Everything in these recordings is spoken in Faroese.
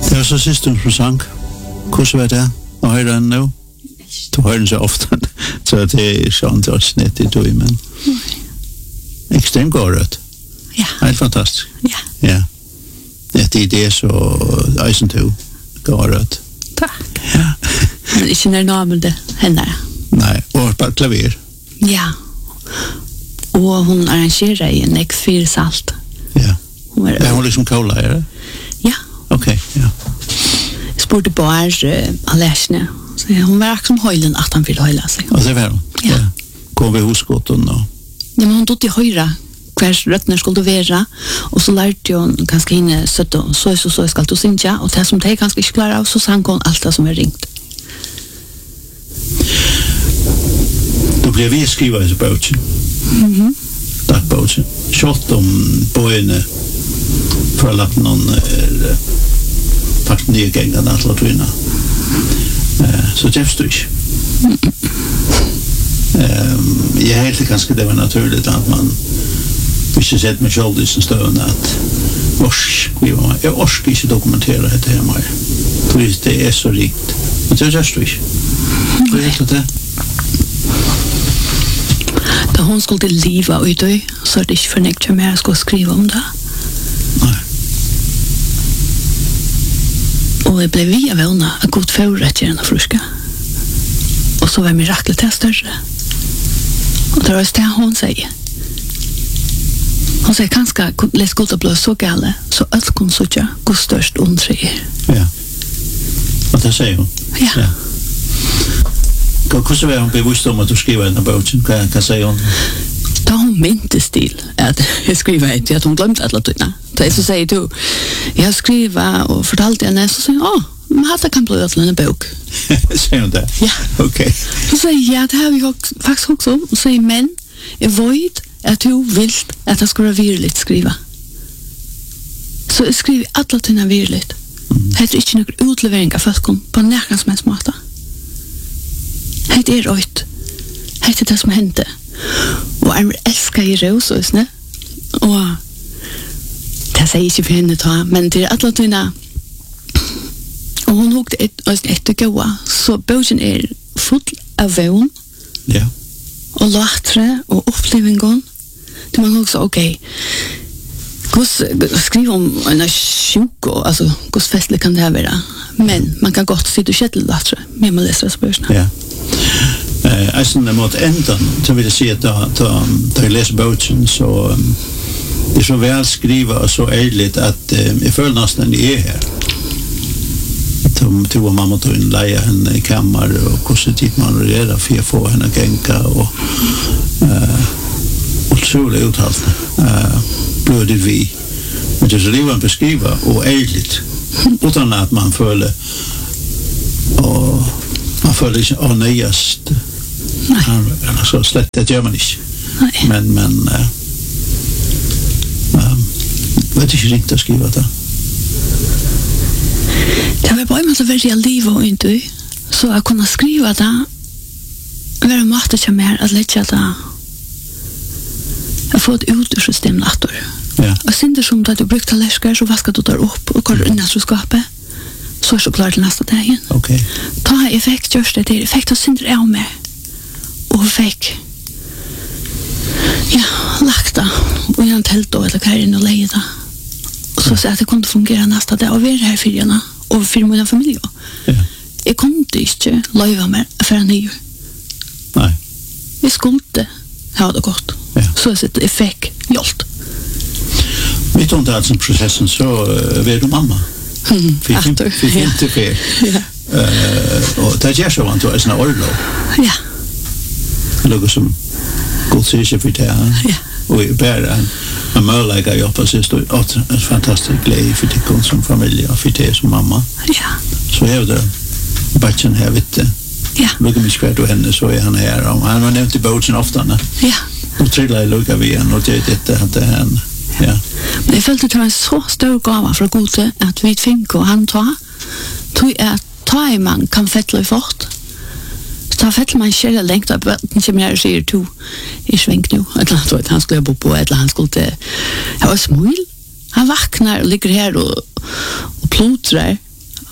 Det var så systern som sang. Hvordan var det? Og høyre han nå? Du hører den så ofte. Så det er sånn til oss nett i tog, men ekstremt god rødt. Ja. Helt fantastisk. Ja. Ja. Det er så eisen to god rødt. Takk. Ja. Men ikke når navnet det henne. Nei, og bare klaver. Ja. Og hun arrangerer i en X4 salt. Ja. Hun Er hun liksom kola, er det? Ja. Ok, ja. Jeg spurte bare Alesne. Så hun var akkurat som høylen at han ville høyla seg. Og det var hun? Ja. Kom vi hosgåten og... Ja, men hun dott i høyre hver røttene skulle være, og så lærte hun kanskje henne søtt og så skal du synge, og det som de kanskje ikke klarer av, så sang hun alt det som er ringt. Då blev vi skriva i bøtjen. Dagbøtjen. Kjort om bøyene for å lagt noen faktisk nye ganger til å tvinne. Så det du ikke. Jeg helt ganske det var naturligt at man ikke sett meg selv i sin støvende at jeg orsker ikke dokumentere dette her mer. Det er så rikt. Men det gjør du ikke. Det er det. Da hun skulle leve og dø, så er det ikke fornekt som jeg skulle skrive om det. Nei. Og jeg ble via vevna av god forrett gjerne fruska. Og så var miraklet til større. Og det var det hun sier. Hun sier kanskje les godt å bli så gale, så alt kunne så ikke gå størst undre er. Ja. Og det sier hun. Ja. Hvordan var hun bevisst om at du skriver denne bøtjen? Hva sier hun? Da hun mintes til at jeg skriver til at hun glemte alle tøyene. Da jeg så sier du, jeg har skrivet og fortalte henne, så sier hun, men hadde kan bli til en bok. Sier hun det? Ja. Ok. Så sier jeg, ja, det har vi faktisk også om. Så sier men, jeg vet at du vil at jeg skulle virkelig skrive. Så jeg skriver alle tøyene virkelig. Det er ikke noen utlevering av folk på nærmest som helst måte. Det er røyt. Det er det som hendte. Og jeg elsker i røsøsene. Og det sier ikke for henne ta, men det er alle tøyene. Og hun hukte etter gåa, så bøten er full av vevn. Ja. Og latre og opplevingen. Det man også, ok, skrive om en sjuk, altså, hvordan festlig kan det være? Men man kan godt si du kjettel latre, med man leser spørsmål. Ja. Jeg synes mot enden, så vil jeg si at da jeg leser bøtjen, så det er så vel skrivet og så ærligt at jeg føler nesten jeg er her. Til mamma tog inn leie henne i kammer, og hvordan tid man reder for å få henne genka, og utrolig uttalt. Blødet vi. Men det er så livet beskriver, og ærligt, utan at man føler, og man føler ikke nøyest. Altså, slett det gjør man ikke. Men det er ikke ringt å skrive det. Det var bare med å være livet og ikke, så jeg kunne skrive det, være måte til mer at lette det, jeg får et ut ur systemet etter. Ja. Og siden det som da du brukte lesker, så vasker du der opp og går inn i skapet, så er så klar til neste dagen. Ok. Da jeg fikk gjørst det der, jeg fikk det synder av meg, og fikk lagt det, og jeg telt og eller hva inn og leie det. Og så sa jeg at det kunne fungere neste dag, og være her for henne, og for min familie. Ja. Jeg kunne ikke løyve meg for en nye. Nei. Jeg skulle ha det godt. Ja. Så jeg fikk hjelp. Mitt under altså processen så var du mamma. Vi finner fer. Ja. Og det gjør så vant du er sånn orlov. Ja. Noe som god sier ikke for det. Ja. Og jeg bare en møllega jobba så stod en fantastisk glede for det som familie og for det som mamma. Ja. Så jeg det batchen her vet Ja. Lukka mig skvärt och henne så är han här. Han var nevnt i båten ofta. Ja. Och trilla lukka vi igen och det hade han. Ja. Men jag följde till en så stor gåva från Gode att vi fick och han tog att ta i man kan fettla i fort. Så fettlar man själv längt upp att som jag säger to i svängt nu. Att han skulle bo på eller han skulle ha smål. Han vaknar och ligger här och plotrar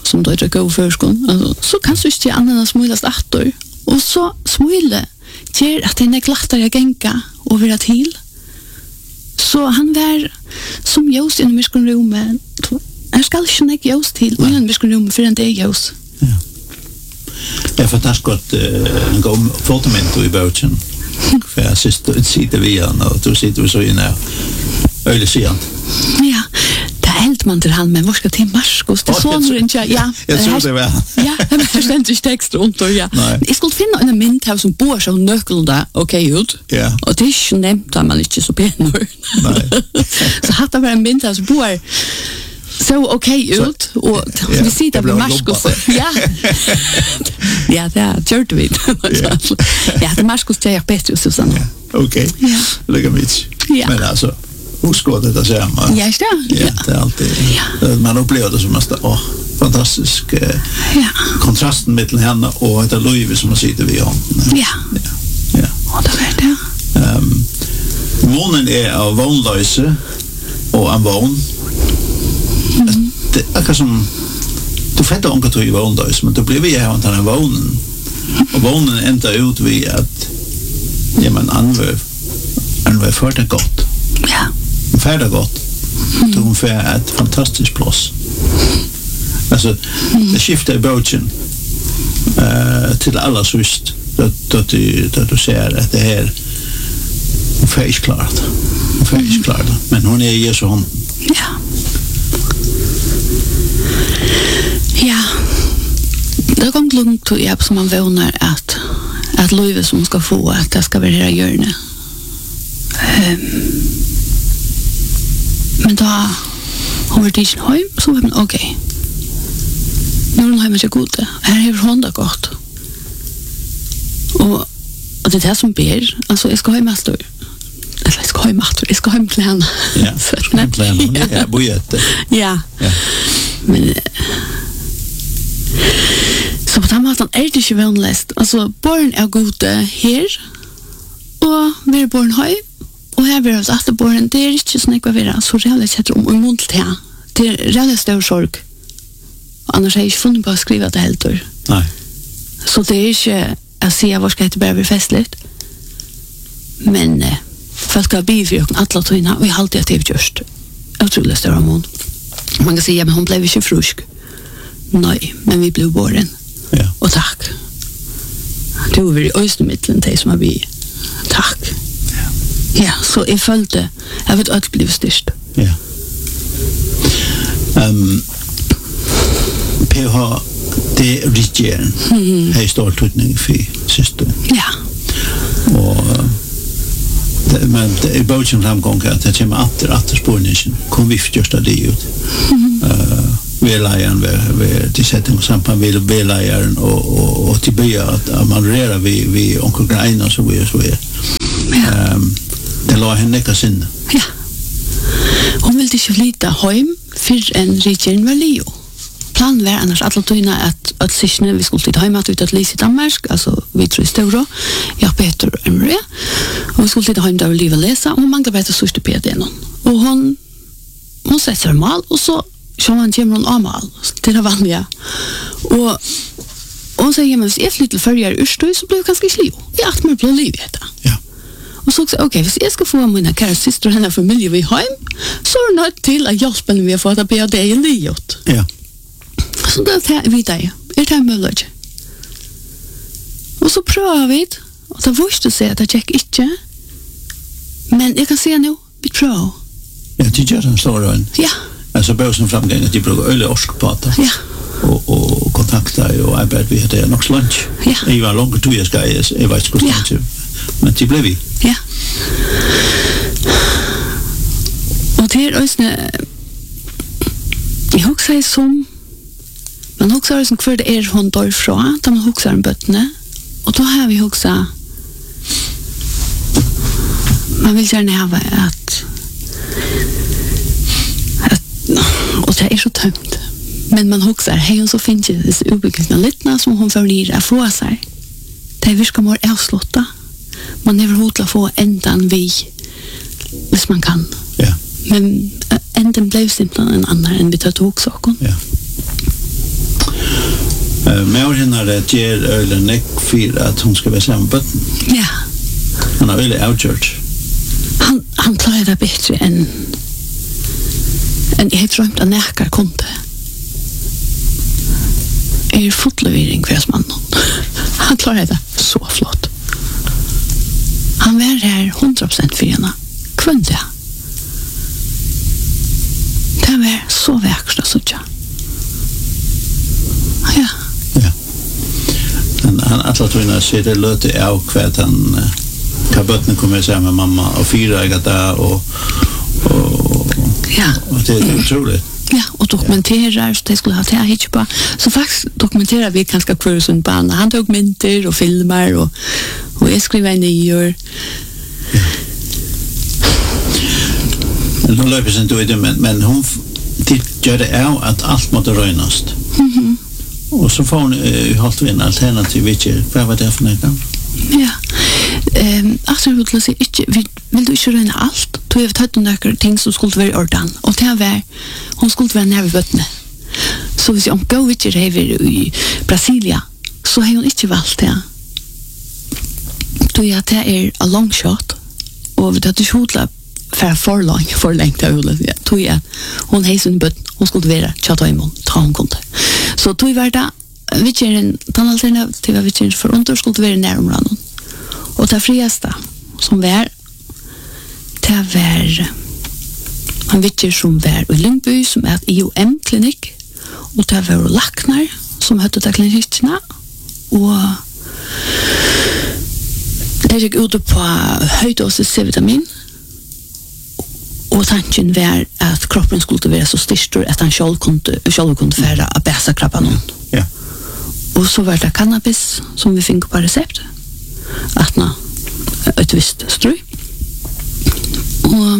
som då är gå förskon. Alltså så kan du inte använda smulast attor. Och så smule ger att det är glattare att gänga och vara till. Så han var som ljus i en miskonrum. Han ska inte ljus till i en miskonrum för en det ljus. Ja. Jag har fantastiskt gott en god fotomento i boken. För jag sitter vid han och då sitter vi så inne öle sidan. Ja, det helt man till han men vad ska till Marskos det så inte ja. Jag tror det var. Ja, men det ständ sig text runt och ja. Jag skulle finna en mynd här som bor så nyckeln där okej ut. Ja. Och det är ju nämnt att man inte så penor. Nej. Så hade det en mynd här som bor så okej ut och vi ser det med Marskos. Ja. Ja, det gör vi. Ja, det Marskos säger bättre Susanna. Okej. Ja. Lägger mitt. Men alltså husk att det är samma. Ja, just det. Ja, det är alltid. Man upplever det som att fantastisk kontrasten mellan henne och det Louis som man sitter vid honom. Ja. Ja. Och det är det. Månen är av vånlöse och en vån. Det är som du fattar om att du är vånlöse, men då blir vi här den här vånen. Och vånen ändrar ut vid att man använder för det gott. Ja. Färdig gott. Då hon får ett fantastiskt plats. Alltså, det skiftar i boken till alla sist då du ser att det här hon får inte klart. Men hon är Jesu hånd. Ja. Ja. Det kom långt till jag som man vånar att Louis som ska få att det ska vara här hjörne. Men då hon var dit hem så var man okej. Nu har hon så gott. Här har hon det gott. Och det är det som ber. Alltså jag ska ha master. Eller jag ska ha en plan. Ja, en plan. Ja, bojette. Ja. Men så på den måten är det inte vänligast. Alltså barn är goda här och vi är barn här. Och här vill jag att barnen, det är inte så mycket att vara så realligt sett om munt till. Det är realligt stor sorg. Annars har jag inte funnit på att skriva det helt. Nej. Så det är inte att säga vad ska det bara bli festligt. Men folk har bifrån alla tøyna, och jag har alltid att det är just otroligt stor mån. Man kan säga, men hon blev inte frusk. Nej, men vi blev barnen. Ja. Och tack. Det var i östmittlen det som har blivit. Tack. Ja, så jag följde. Jag vet att det blev styrst. Ja. PH, det är riktgären. Det är stor tydning för syster. Ja. Och men det är boken framgång att det kommer att spårningen kom vi just det ut. Velajaren till sättning och samband med velajaren och till bya att man rörar vi onkel Grein och så vidare. Det la henne näka sin. Ja. Hon ville inte flytta hem för en riken var Leo. Planen var annars alla tøyna att sysne vi skulle till hemma ut att läsa i Danmark, alltså vi tror stora. Jag Peter och Maria. Och vi skulle till hem där vi liva läsa och man glömde sista PD någon. Och hon sätter mal och så man kommer hon amal. Det är vanliga. Och säger men hvis lite förjar urstøy så blir det ganska sliv. Vi att man blir liv detta. Ja. Och så också okej, hvis jag ska få mina kära syster och hennes familj vi hem så är det nöjd till att hjälpa när vi får att be det i livet. Ja. Så då tar vi det. Det är möjligt. Och så prövar vi det. Och då visste sig att det gick inte. Men jag kan säga nu, vi prövar. Ja, det gör en stor rön. Ja. Alltså börsen framgång att de brukar öle orskpata. Ja. Och kontakta och arbeta vid det nog lunch. Ja. Jag var långt tur jag ska jag vet inte hur. Men det blev vi. Ja. Och det är också jag huxar som man huxar som för det är hon därifrån, då man huxar en bötne. Och då har vi huxat man vill gärna ha att och det är så tömt. Men man huxar, hej så finns det uppbyggna littna som hon får ner att få sig. Det är virka mer avsluta. Man är hotla få ändan vi hvis man kan. Ja. Men ändan blev simpelthen en annan än vi tar tog saken. Ja. Med henne det ger öle neck för att hon ska vara samman på. Ja. Han har öle outchurch. Han klarar det bättre än jag drömt att näkar kunde. Fotlevering kvällsmannen. Han klarar det så flott. Han var här 100% för henne. Kunde jag. Det var så vackert att säga. Ja. Ja. Han alla tror ser det låter av kvärt han kabötnen kommer sig med mamma och fyra där och ja. Och det är otroligt. Ja, och dokumenterar så det skulle ha det här på. Så faktiskt dokumenterar vi ganska kursen på han. Han tog mynter och filmer och jag skriver ner. Ja. Men hon löper sig inte i det, men hon gör det av att allt måste röjnast. Och så får hon hållit en alternativ vilket, vad var det för något? Ja, alltså jag vill säga, vill du inte röjna allt? Då har vi tagit några ting som skulle vara i ordan. Och det var, hon skulle vara nere vid bötterna. Så hvis hon går ut i Brasilia, så har hon inte valt det. Då är det a long shot. Och vi tar till skjutla för längt av hulet. Då är hon har sin bötten, hon skulle vara tjata imon, ta hon kunde. Så då var det, vi känner den alternativa vi känner för under skulle vara närområden. Och det friaste som var, det var en vittjer som var i Lyngby som är ett IOM-klinik och det var laknar som hötte til klinikkene og det gikk ute på høydosis C-vitamin og tanken var at kroppen skulle være så styrstor at han selv kunne fære av bæsakrabben ja. Og så var det cannabis som vi fikk på resept at nå et visst strøy og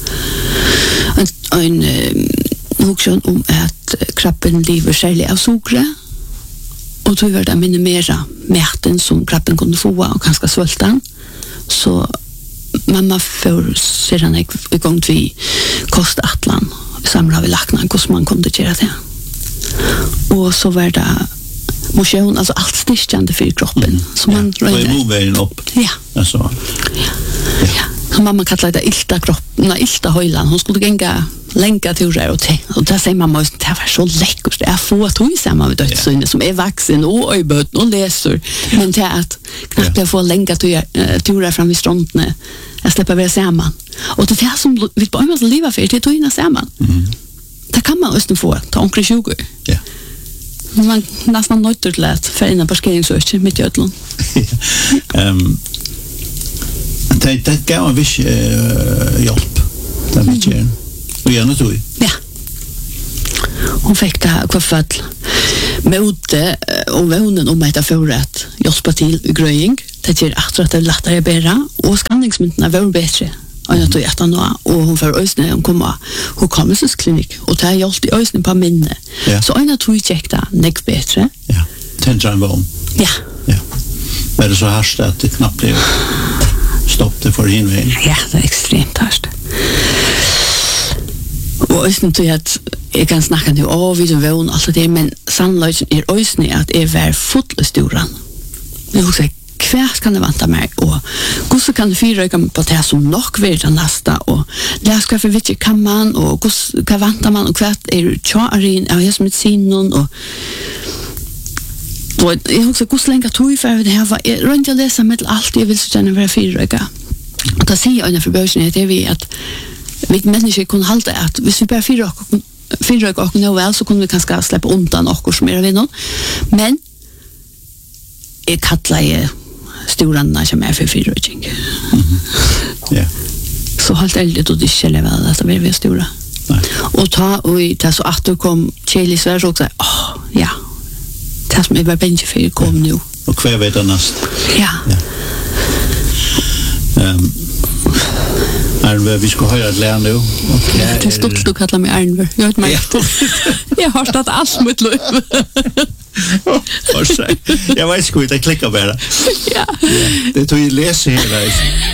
en funksjon om at kroppen lever særlig av sukre og så var det minimera mäten som kroppen kunde få och ganska svulten så mamma får sedan igång till kostatlan samla vi lakna hur man kunde göra det och så var det motion alltså allt styrkande för kroppen så man rörde moven upp ja alltså ja så mamma kallade det ilta kroppen ilta höjlan hon skulle gänga länka turer och där säger mamma att det var så läckert det är få tog samma med dödssyne som är vuxen och öböt och läser men det är att knappt jag får länka turer fram vid stranden jag släpper vara samman och det är som vi bara måste leva för det tog in samman det kan man också få ta omkring 20 ja man nästan nöjt till att för en parkeringsöch mitt i Ötlund det gav en viss hjälp där vi känner och gärna tog ja hon fick det här kvaffall mode och vännen om att få rätt hjälpa till gröing det ger att det lättare bära och skanningsmyntarna var bättre och jag tror att nu och hon får ösnä om komma hon kommer till klinik och det är alltid ösnä på minne så en tror jag att näck bättre ja tension bomb ja är det så härst att det knappt blev stopp det för invägen ja det är extremt härst og jeg synes at jeg kan snakke til vi er vågen alt det, men sannløysen også at jeg var fotlesturen. Jeg husker, hva kan det vante meg, og hvordan kan det fyrrøyke på det som nok vil det neste, og lære hva for hvilke kan man, og hva vante man, og hva tjaren av hans medisinen, og jeg husker, hvordan lenge tog jeg for det her, jeg rønte å lese med alt jeg vil så gjerne være fyrrøyke. Og da sier jeg for bøsene til vi at vi människor kunde halta att hvis vi bara fyrröka och nå väl så kunde vi kanske släppa undan och som är vinnor men jag kallar ju storanna som är för fyrröking ja så halt äldigt och det skulle vara att vi stora och ta och det så att det kom Chili så också ja det som är bara bänge för kom nu och kvar vet annars ja Arnve, vi ska höra ett lär nu. Det är stort du kallar mig Arnve. Jag vet mig. Jag har startat allt mitt liv. Jag vet inte, jag klickar bara. Ja. Det tog ju läsa hela.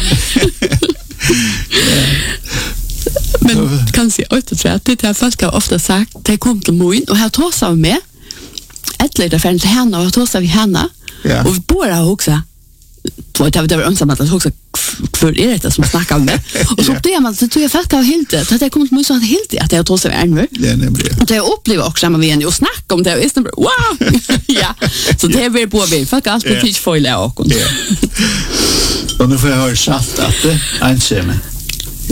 Men kanske jag tror att det är folk har ofta sagt det kom till moin och här tar sig med Eller för inte henne och tossa vi henne. Ja. Och vi båda också. Två det var ensamma att också för är det som snackar om det. Och så det man så tror jag fast av helt det. Det kommer mycket så att helt det jag tossa vi är nu. Det är nämligen. Och det jag upplever också när vi är och snackar om det och istället wow. Ja. Så det är väl på vi fuck allt på fish foil och. Och nu får jag höra satt att det är inte